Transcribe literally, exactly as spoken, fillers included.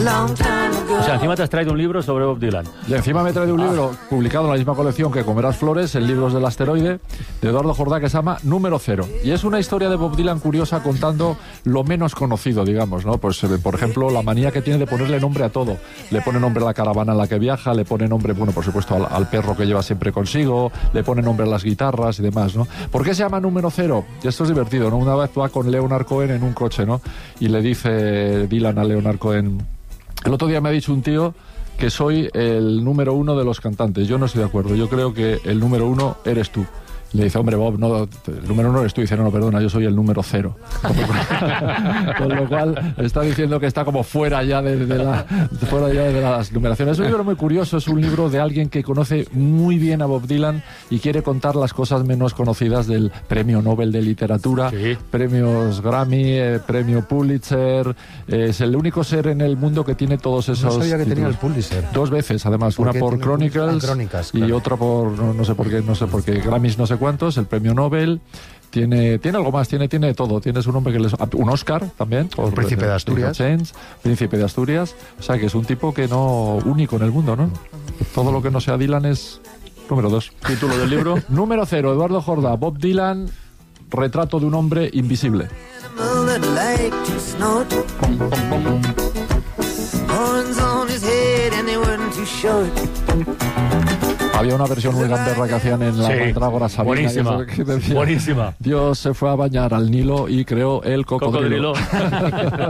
O sea, encima te has traído un libro sobre Bob Dylan. Y encima me he traído un libro ah. publicado en la misma colección que Comerás Flores, en Libros del Asteroide, de Eduardo Jordá, que se llama Número Cero. Y es una historia de Bob Dylan curiosa contando lo menos conocido, digamos, ¿no? Pues, por ejemplo, la manía que tiene de ponerle nombre a todo. Le pone nombre a la caravana en la que viaja, le pone nombre, bueno, por supuesto, al, al perro que lleva siempre consigo, le pone nombre a las guitarras y demás, ¿no? ¿Por qué se llama Número Cero? Y esto es divertido, ¿no? Una vez va con Leonard Cohen en un coche, ¿no? Y le dice Dylan a Leonard Cohen: el otro día me ha dicho un tío que soy el número uno de los cantantes. Yo no estoy de acuerdo. Yo creo que el número uno eres tú. Le dice: hombre, Bob, no, el número uno eres tú. Y dice: no, no, perdona, yo soy el número cero. Con lo cual está diciendo que está como fuera ya de, de, la, fuera ya de las numeraciones. Es un libro muy curioso, es un libro de alguien que conoce muy bien a Bob Dylan y quiere contar las cosas menos conocidas del Premio Nobel de Literatura, sí. Premios Grammy, eh, Premio Pulitzer. Eh, es el único ser en el mundo que tiene todos esos No sabía que títulos. tenía el Pulitzer. Dos veces, además. Una por Chronicles, Crónicas, y claro. otra por, no, no sé por qué, no sé por qué, Grammys no sé cuántos, el Premio Nobel. Tiene, tiene algo más, tiene, tiene todo. Tiene su nombre que les, un Oscar también. Por, Príncipe de Asturias. Change, Príncipe de Asturias. O sea, que es un tipo que no, único en el mundo, ¿no? Todo lo que no sea Dylan es número dos. ¿Título del libro? Número cero, Eduardo Jordá, Bob Dylan, retrato de un hombre invisible. Había una versión muy gamberra que hacían en la sí, Mandrágora Sabina. Buenísima, Que decía, buenísima. Dios se fue a bañar al Nilo y creó el cocodrilo. Cocodrilo.